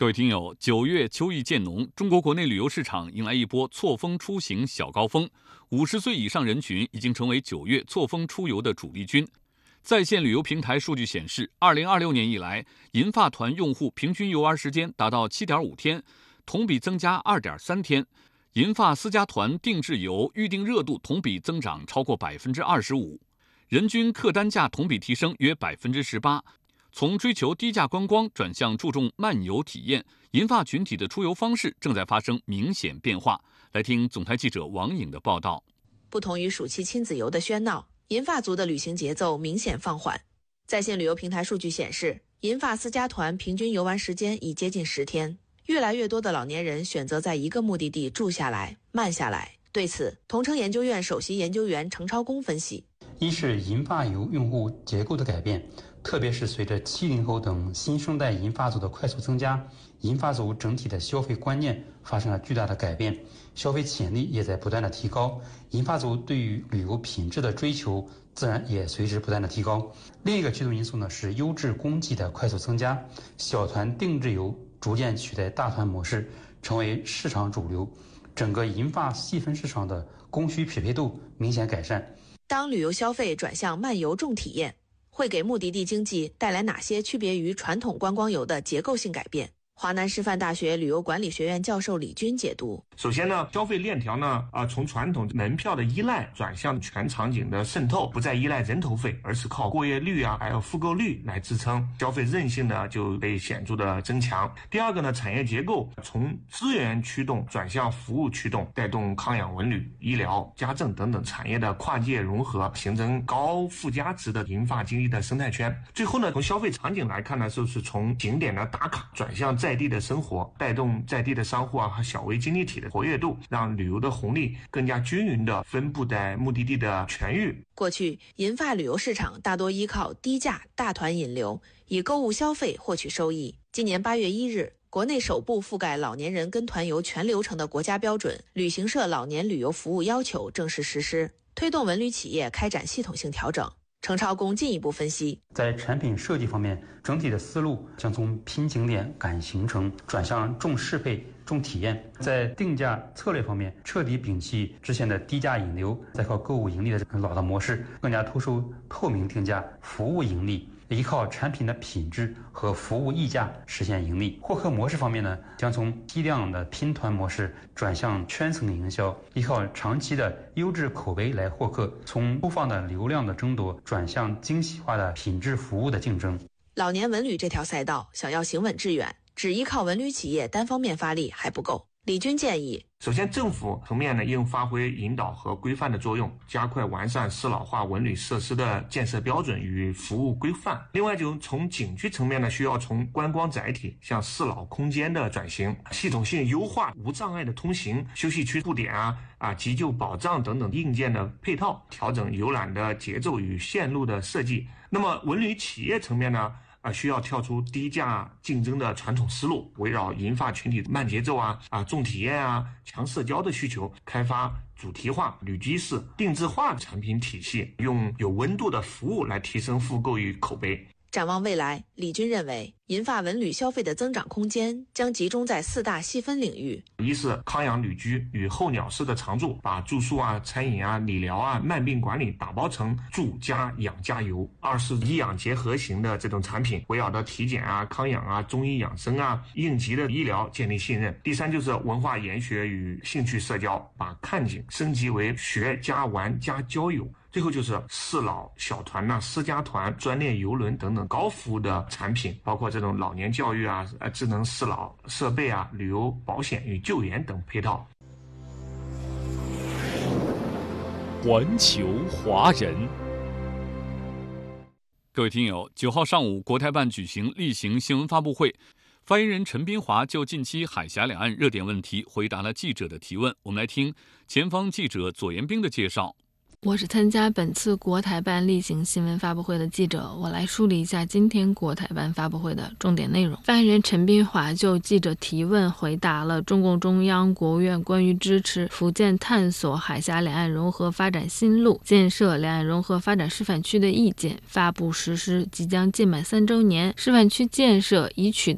各位听友，9月秋意渐浓，中国国内旅游市场迎来一波错峰出行小高峰，50岁以上人群已经成为9月错峰出游的主力军。在线旅游平台数据显示，2026年以来，银发团用户平均游玩时间达到7.5天，同比增加2.3天。银发私家团定制游预订热度同比增长超过25%，人均客单价同比提升约18%。从追求低价观光转向注重漫游体验，银发群体的出游方式正在发生明显变化。来听总台记者王颖的报道。 不同于暑期亲子游的喧闹，银发族的旅行节奏明显放缓。在线旅游平台数据显示，银发私家团平均游玩时间已接近10天，越来越多的老年人选择在一个目的地住下来、慢下来。对此，同城研究院首席研究员程超公分析： 一是银发游用户结构的改变，特别是随着70后等新生代银发族的快速增加，银发族整体的消费观念发生了巨大的改变，消费潜力也在不断的提高，银发族对于旅游品质的追求自然也随之不断的提高。另一个驱动因素呢是优质供给的快速增加，小团定制游逐渐取代大团模式，成为市场主流，整个银发细分市场的供需匹配度明显改善。 当旅游消费转向慢游重体验，会给目的地经济带来哪些区别于传统观光游的结构性改变？华南师范大学旅游管理学院教授李军解读： 首先呢，消费链条呢，从传统门票的依赖转向全场景的渗透，不再依赖人头费，而是靠过夜率啊，还有复购率来支撑，消费韧性呢就被显著的增强。第二个呢，产业结构从资源驱动转向服务驱动，带动康养文旅、医疗、家政等等产业的跨界融合，形成高附加值的银发经济的生态圈。最后呢，从消费场景来看呢，就是从景点的打卡转向在地的生活，带动在地的商户啊和小微经济体的活跃度，让旅游的红利更加均匀地分布在目的地的全域。 过去，银发旅游市场大多依靠低价大团引流，以购物消费获取收益。今年8月1日，国内首部覆盖老年人跟团游全流程的国家标准《旅行社老年旅游服务要求》正式实施，推动文旅企业开展系统性调整。程超公进一步分析， 在产品设计方面，整体的思路将从拼景点赶行程转向重适配重体验。在定价策略方面，彻底摒弃之前的低价引流再靠购物盈利的老的模式，更加突出透明定价、服务盈利，依靠产品的品质和服务溢价实现盈利。获客模式方面呢，将从批量的拼团模式转向圈层营销，依靠长期的优质口碑来获客，从粗放的流量的争夺转向精细化的品质服务的竞争。 老年文旅这条赛道想要行稳致远，只依靠文旅企业单方面发力还不够。李军建议， 首先政府层面呢应发挥引导和规范的作用，加快完善适老化文旅设施的建设标准与服务规范。另外就从景区层面呢，需要从观光载体向适老空间的转型，系统性优化无障碍的通行、休息区布点急救保障等等硬件的配套，调整游览的节奏与线路的设计。那么文旅企业层面呢，需要跳出低价竞争的传统思路，围绕银发群体慢节奏重体验强社交的需求，开发主题化、旅居式、定制化产品体系，用有温度的服务来提升复购与口碑。 展望未来，李军认为银发文旅消费的增长空间将集中在4大细分领域： 一是康养旅居与候鸟式的常住，把住宿餐饮理疗慢病管理打包成住加养加游；二是医养结合型的这种产品，围绕着体检康养中医养生应急的医疗建立信任；第三就是文化研学与兴趣社交，把看景升级为学加玩加交友；最后就是适老小团私家团、专列游轮等等高服务的产品，包括这种老年教育智能适老设备旅游保险与救援等配套。 环球华人，各位听友，9号上午，国台办举行例行新闻发布会，发言人陈斌华就近期海峡两岸热点问题回答了记者的提问。我们来听前方记者左延兵的介绍。 我是参加本次国台办例行新闻发布会的记者，我来梳理一下今天国台办发布会的重点内容。发言人陈斌华就记者提问回答了中共中央、国务院关于支持福建探索海峡两岸融合发展新路、建设两岸融合发展示范区的意见，发布实施即将届满3周年，示范区建设已取